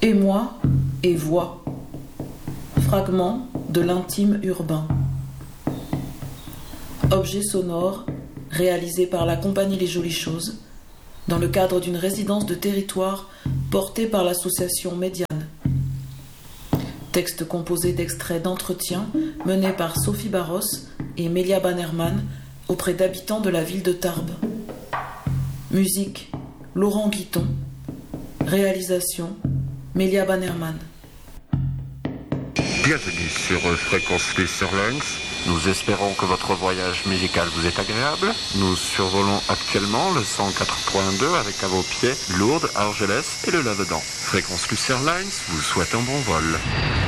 Émoi et voix. Fragment de l'intime urbain. Objet sonore réalisé par la compagnie Les Jolies Choses dans le cadre d'une résidence de territoire portée par l'association Médiane. Texte composé d'extraits d'entretiens menés par Sophie Barros et Mélia Bannerman auprès d'habitants de la ville de Tarbes. Musique Laurent Guiton. Réalisation Mélia Bannerman. Bienvenue sur Fréquence Plus sur Lynx. Nous espérons que votre voyage musical vous est agréable. Nous survolons actuellement le 104.2 avec à vos pieds Lourdes, Argelès et le là-dedans. Fréquence Plus sur Lynx vous souhaite un bon vol.